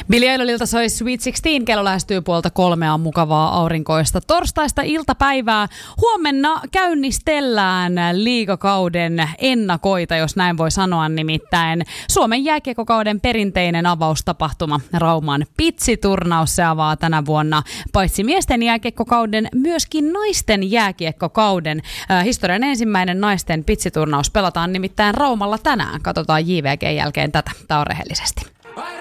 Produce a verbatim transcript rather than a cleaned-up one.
Billie Eilishilta soi Sweet sixteen, kello lähestyy puolta kolmea mukavaa aurinkoista torstaista iltapäivää. Huomenna käynnistellään liigakauden ennakoita, jos näin voi sanoa, nimittäin Suomen jääkiekkokauden perinteinen avaustapahtuma Rauman pitsiturnaus. Se avaa tänä vuonna paitsi miesten jääkiekkokauden, myöskin naisten jääkiekkokauden. Äh, historian ensimmäinen naisten pitsiturnaus pelataan nimittäin Raumalla tänään. Katsotaan J V G jälkeen tätä. Tämä on rehellisesti.